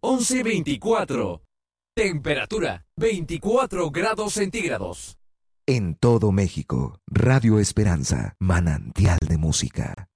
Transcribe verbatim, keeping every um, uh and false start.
once veinticuatro. Temperatura veinticuatro grados centígrados. En todo México, Radio Esperanza, manantial de música.